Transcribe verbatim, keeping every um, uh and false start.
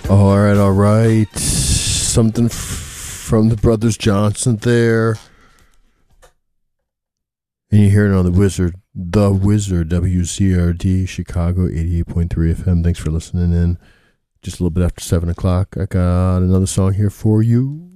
All right, all right. Something f- from the Brothers Johnson there. And you hear it on the Wizard, the Wizard, W C R D, Chicago, eighty-eight point three F M. Thanks for listening in. Just a little bit after seven o'clock. I got another song here for you.